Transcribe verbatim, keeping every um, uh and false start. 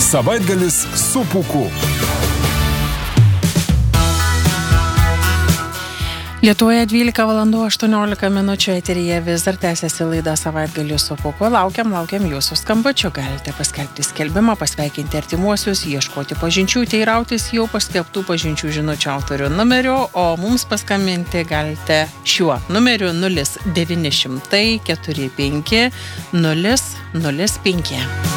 Savaitgalis su Pūku. Lietuvoje dvylika valandų aštuoniolika minučių, eteryje vis dar tęsiasi laida Savaitgalis su Pūku. Laukiam, laukiam jūsų skambučių. Galite paskelbti skelbimą, pasveikinti artimuosius, ieškoti pažinčių, teirautis jau paskelbtų pažinčių žinučių autorių numerių, o mums paskambinti galite šiuo numeriu nulis devyni šimtai keturi penki nulis nulis penki.